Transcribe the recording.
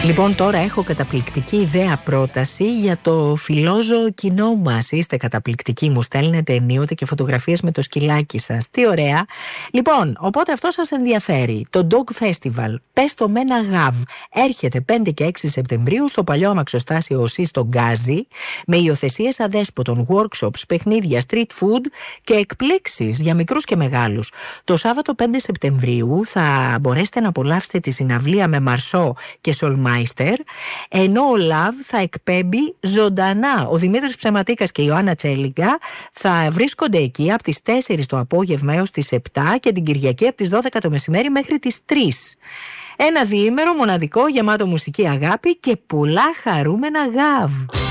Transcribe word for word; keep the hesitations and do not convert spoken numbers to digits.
Λοιπόν, τώρα έχω καταπληκτική ιδέα πρόταση για το φιλόζωο κοινό μας. Είστε καταπληκτικοί, μου στέλνετε ενίοτε και φωτογραφίες με το σκυλάκι σας. Τι ωραία. Λοιπόν, οπότε αυτό σας ενδιαφέρει. Το Dog Festival, πες το με ένα γαβ, έρχεται πέντε και έξι Σεπτεμβρίου στο παλιό αμαξοστάσιο ΟΣΥ στο Γκάζι, με υιοθεσίες αδέσποτων, workshops, παιχνίδια, street food και εκπλήξεις για μικρούς και μεγάλους. Το Σάββατο πέντε Σεπτεμβρίου θα μπορέσετε να απολαύσετε τη συναυλία με Μαρσό και Σολμάιστερ, ενώ ο Λαβ θα εκπέμπει ζωντανά. Ο Δημήτρης Ψεματίκας και η Ιωάννα Τσέλιγκα θα βρίσκονται εκεί από τις τέσσερις το απόγευμα έως τις επτά και την Κυριακή από τις δώδεκα το μεσημέρι μέχρι τις τρεις. Ένα διήμερο μοναδικό, γεμάτο μουσική, αγάπη και πολλά χαρούμενα γαβ.